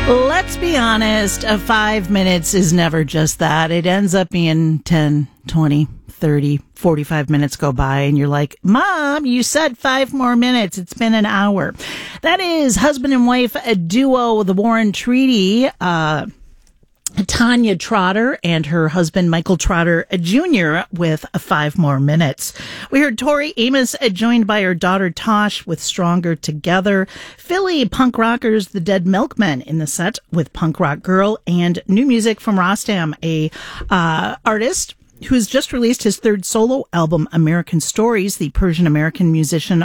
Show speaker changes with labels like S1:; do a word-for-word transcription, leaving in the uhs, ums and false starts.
S1: Let's be honest, uh, five minutes is never just that. It ends up being ten, twenty, thirty, forty-five minutes go by and you're like, Mom, you said five more minutes. It's been an hour. That is husband and wife a duo, the Warren Treaty, uh, Tanya Trotter and her husband, Michael Trotter Junior with five more minutes. We heard Tori Amos joined by her daughter Tosh with Stronger Together. Philly punk rockers, the Dead Milkmen in the set with Punk Rock Girl, and new music from Rostam, a uh, artist who's just released his third solo album, American Stories. The Persian-American musician